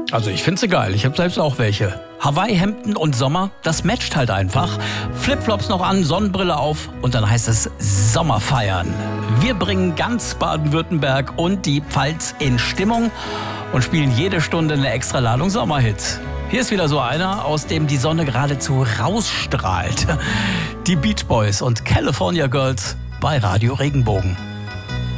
Also ich finde sie geil. Ich habe selbst auch welche. Hawaii-Hemden und Sommer, das matcht halt einfach. Flipflops noch an, Sonnenbrille auf und dann heißt es Sommerfeiern. Wir bringen ganz Baden-Württemberg und die Pfalz in Stimmung und spielen jede Stunde eine Extraladung Sommerhits. Hier ist wieder so einer, aus dem die Sonne geradezu rausstrahlt. Die Beach Boys und California Girls bei Radio Regenbogen.